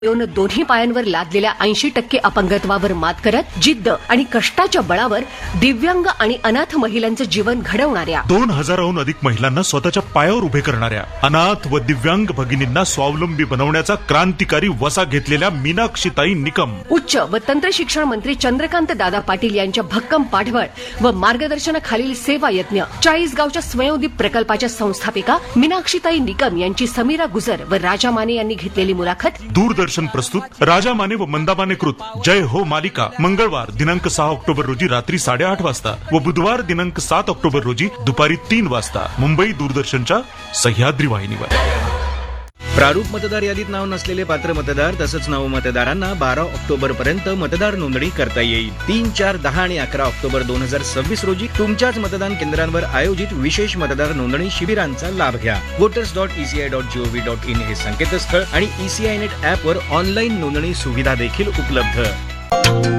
दोन्ही पायांवर लादलेल्या 80% अपंगत्वावर मात करत जिद्द आणि कष्टाच्या बळावर दिव्यांग आणि अनाथ महिलांचं जीवन घडवणाऱ्या 2000हून अधिक महिलांना स्वतःच्या पायावर उभे करणाऱ्या अनाथ व दिव्यांग भगिनींना स्वावलंबी बनवण्याचा क्रांतिकारी वसा घेतलेल्या मीनाक्षीताई निकम, उच्च व तंत्र शिक्षण मंत्री चंद्रकांत दादा पाटील यांच्या भक्कम पाठबळ व मार्गदर्शनाखालील सेवा यज्ञ 40 गावच्या स्वयंदीप प्रकल्पाच्या संस्थापिका मीनाक्षीताई निकम यांची समीरा गुजर व राजा माने यांनी घेतलेली मुलाखत दूरदर्शन प्रस्तुत राजा माने व मंदा माने कृत जय हो मालिका मंगळवार दिनांक 6 ऑक्टोबर रोजी रात्री 8:30 वाजता व बुधवार दिनांक 7 ऑक्टोबर रोजी दुपारी 3 वाजता मुंबई दूरदर्शनच्या सह्याद्री वाहिनीवर. प्रारूप मतदार यादीत नाव नसलेले पात्र मतदार तसंच नवमतदारांना 12 ऑक्टोबर पर्यंत मतदार नोंदणी करता येईल. 3, 4, 10 आणि 11 ऑक्टोबर 2026 रोजी तुमच्याच मतदान केंद्रांवर आयोजित विशेष मतदार नोंदणी शिबिरांचा लाभ घ्या. voters.eci.gov.in हे संकेतस्थळ आणि ECI नेट ऍपवर ऑनलाईन नोंदणी सुविधा देखील उपलब्ध.